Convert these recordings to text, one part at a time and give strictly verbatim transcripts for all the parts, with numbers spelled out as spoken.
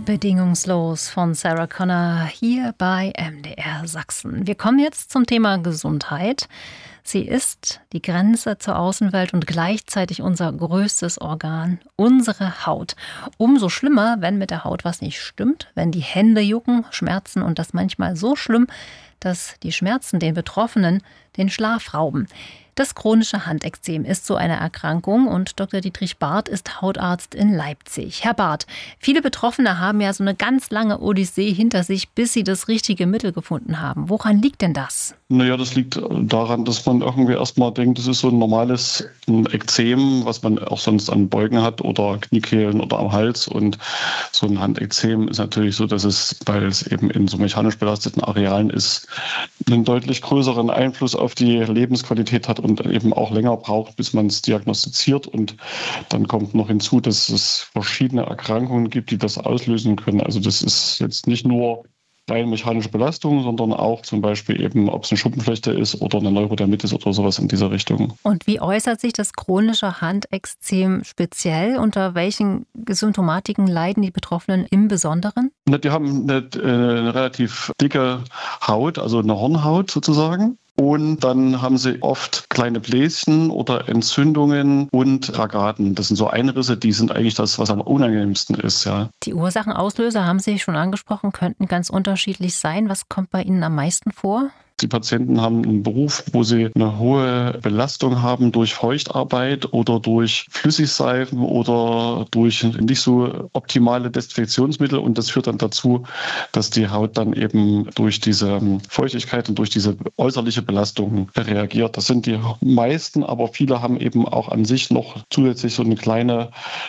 Bedingungslos von Sarah Connor hier bei M D R Sachsen. Wir kommen jetzt zum Thema Gesundheit. Sie ist die Grenze zur Außenwelt und gleichzeitig unser größtes Organ, unsere Haut. Umso schlimmer, wenn mit der Haut was nicht stimmt, wenn die Hände jucken, schmerzen und das manchmal so schlimm, dass die Schmerzen den Betroffenen den Schlaf rauben. Das chronische Handekzem ist so eine Erkrankung und Doktor Dietrich Barth ist Hautarzt in Leipzig. Herr Barth, viele Betroffene haben ja so eine ganz lange Odyssee hinter sich, bis sie das richtige Mittel gefunden haben. Woran liegt denn das? Naja, das liegt daran, dass man irgendwie erstmal denkt, das ist so ein normales Ekzem, was man auch sonst an Beugen hat oder Kniekehlen oder am Hals. Und so ein Handekzem ist natürlich so, dass es, weil es eben in so mechanisch belasteten Arealen ist, einen deutlich größeren Einfluss auf die Lebensqualität hat und eben auch länger braucht, bis man es diagnostiziert. Und dann kommt noch hinzu, dass es verschiedene Erkrankungen gibt, die das auslösen können. Also das ist jetzt nicht nur rein mechanische Belastung, sondern auch zum Beispiel eben, ob es eine Schuppenflechte ist oder eine Neurodermitis oder sowas in dieser Richtung. Und wie äußert sich das chronische Handekzem speziell? Unter welchen Symptomatiken leiden die Betroffenen im Besonderen? Die haben eine, eine relativ dicke Haut, also eine Hornhaut sozusagen. Und dann haben sie oft kleine Bläschen oder Entzündungen und Ragaden. Das sind so Einrisse, die sind eigentlich das, was am unangenehmsten ist. Ja. Die Ursachenauslöser, haben Sie schon angesprochen, könnten ganz unterschiedlich sein. Was kommt bei Ihnen am meisten vor? Die Patienten haben einen Beruf, wo sie eine hohe Belastung haben durch Feuchtarbeit oder durch Flüssigseifen oder durch nicht so optimale Desinfektionsmittel. Und das führt dann dazu, dass die Haut dann eben durch diese Feuchtigkeit und durch diese äußerliche Belastung reagiert. Das sind die meisten, aber viele haben eben auch an sich noch zusätzlich so eine kleine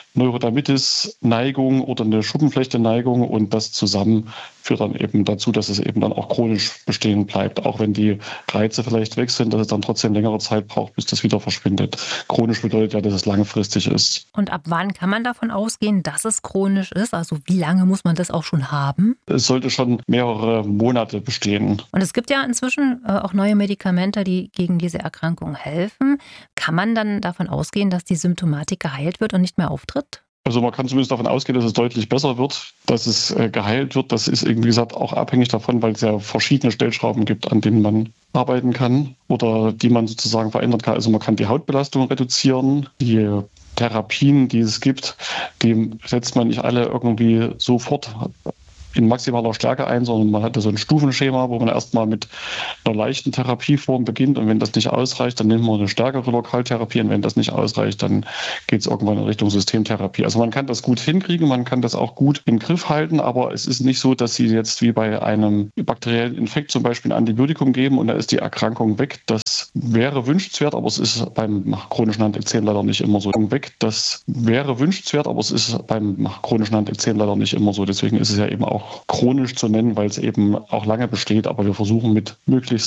Neurodermitis-Neigung oder eine Schuppenflechte-Neigung. Und das zusammen führt dann eben dazu, dass es eben dann auch chronisch bestehen bleibt. Auch wenn die Reize vielleicht weg sind, dass es dann trotzdem längere Zeit braucht, bis das wieder verschwindet. Chronisch bedeutet ja, dass es langfristig ist. Und ab wann kann man davon ausgehen, dass es chronisch ist? Also wie lange muss man das auch schon haben? Es sollte schon mehrere Monate bestehen. Und es gibt ja inzwischen auch neue Medikamente, die gegen diese Erkrankung helfen. Kann man dann davon ausgehen, dass die Symptomatik geheilt wird und nicht mehr auftritt? Also man kann zumindest davon ausgehen, dass es deutlich besser wird, dass es äh, geheilt wird. Das ist, wie gesagt, auch abhängig davon, weil es ja verschiedene Stellschrauben gibt, an denen man arbeiten kann oder die man sozusagen verändern kann. Also man kann die Hautbelastung reduzieren, die Therapien, die es gibt, die setzt man nicht alle irgendwie sofort in maximaler Stärke ein, sondern man hatte so ein Stufenschema, wo man erstmal mit einer leichten Therapieform beginnt und wenn das nicht ausreicht, dann nimmt man eine stärkere Lokaltherapie und wenn das nicht ausreicht, dann geht es irgendwann in Richtung Systemtherapie. Also man kann das gut hinkriegen, man kann das auch gut im Griff halten, aber es ist nicht so, dass Sie jetzt wie bei einem bakteriellen Infekt zum Beispiel ein Antibiotikum geben und da ist die Erkrankung weg. Das wäre wünschenswert, aber es ist beim chronischen Handekzem leider nicht immer so weg. Das wäre wünschenswert, aber es ist beim chronischen Handekzem leider nicht immer so. Deswegen ist es ja eben auch chronisch zu nennen, weil es eben auch lange besteht, aber wir versuchen mit möglichst